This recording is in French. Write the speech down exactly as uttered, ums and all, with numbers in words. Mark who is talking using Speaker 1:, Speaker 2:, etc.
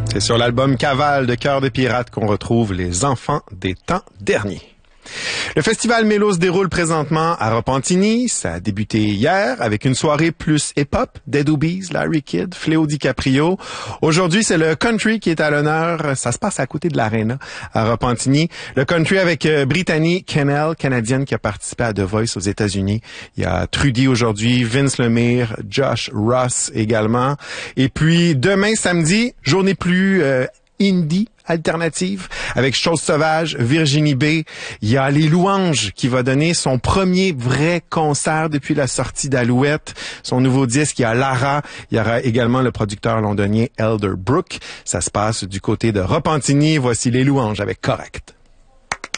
Speaker 1: C'est sur l'album Cavale de Cœur de Pirate qu'on retrouve les enfants des temps derniers. Le festival Mélo se déroule présentement à Repentigny. Ça a débuté hier avec une soirée plus hip-hop, Dead Obies, Larry Kidd, Fléau DiCaprio. Aujourd'hui, c'est le country qui est à l'honneur. Ça se passe à côté de l'Arena à Repentigny. Le country avec euh, Brittany Kennel, canadienne qui a participé à The Voice aux États-Unis. Il y a Trudy aujourd'hui, Vince Lemire, Josh Ross également. Et puis demain, samedi, journée plus euh, indie, alternative, avec Chose Sauvage, Virginie B. Il y a Les Louanges qui va donner son premier vrai concert depuis la sortie d'Alouette. Son nouveau disque, il y a Lara. Il y aura également le producteur londonien Elder Brook. Ça se passe du côté de Repentigny. Voici Les Louanges avec Correct.